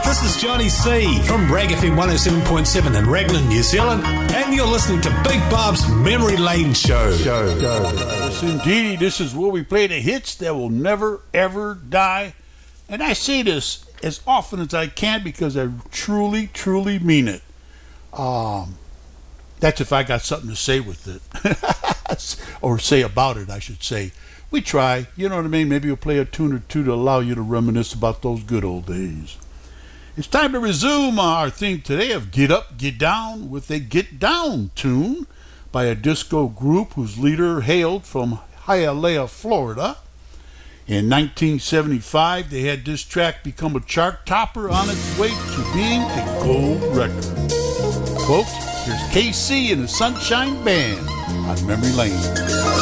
This is Johnny C. from Rag FM 107.7 in Raglan, New Zealand, and you're listening to Big Bob's Memory Lane Show. Yes, indeed. This is where we play the hits that will never, ever die. And I say this as often as I can because I truly, truly mean it. That's if I got something to say with it. Or say about it, I should say. We try. You know what I mean? Maybe we'll play a tune or two to allow you to reminisce about those good old days. It's time to resume our theme today of Get Up, Get Down with a Get Down tune by a disco group whose leader hailed from Hialeah, Florida. In 1975, they had this track become a chart topper on its way to being a gold record. Folks, here's KC and the Sunshine Band on Memory Lane.